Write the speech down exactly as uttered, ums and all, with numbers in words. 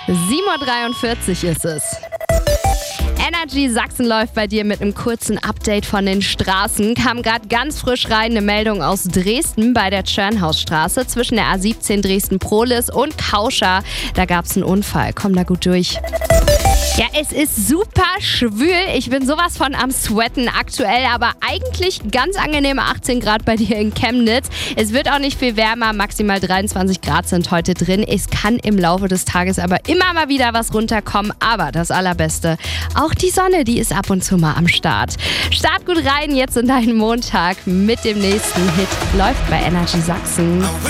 sieben Uhr dreiundvierzig ist es. Energy Sachsen läuft bei dir mit einem kurzen Update von den Straßen. Kam gerade ganz frisch rein eine Meldung aus Dresden bei der Tschörnhausstraße zwischen der A siebzehn Dresden-Prohlis und Kauscha. Da gab es einen Unfall. Komm da gut durch. Ja, es ist super schwül. Ich bin sowas von am Sweaten aktuell, aber eigentlich ganz angenehme achtzehn Grad bei dir in Chemnitz. Es wird auch nicht viel wärmer, maximal dreiundzwanzig Grad sind heute drin. Es kann im Laufe des Tages aber immer mal wieder was runterkommen, aber das Allerbeste, auch die Sonne, die ist ab und zu mal am Start. Start gut rein jetzt in deinen Montag mit dem nächsten Hit. Läuft bei Energy Sachsen.